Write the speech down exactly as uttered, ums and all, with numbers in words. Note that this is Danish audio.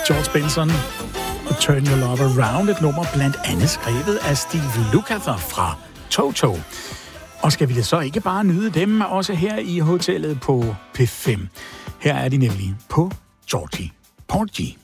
George Benson og Turn Your Love Around, et nummer blandt andet skrevet af Steve Lukather fra Toto. Og skal vi da så ikke bare nyde dem også her i hotellet på P fem? Her er de nemlig på Georgie Porgy.